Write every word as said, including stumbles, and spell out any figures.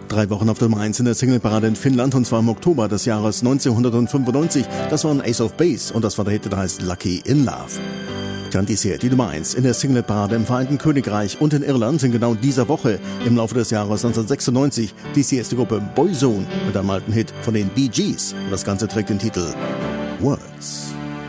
Drei Wochen auf der Nummer eins in der Singleparade in Finnland, und zwar im Oktober des Jahres neunzehnhundertfünfundneunzig. Das war ein Ace of Base und das war der Hit, der heißt Lucky in Love. Dann dies hier, die Nummer eins in der Singleparade im Vereinten Königreich und in Irland in genau dieser Woche im Laufe des Jahres neunzehnhundertsechsundneunzig. Dies hier ist die Gruppe Boyzone mit einem alten Hit von den Bee Gees und das Ganze trägt den Titel Words.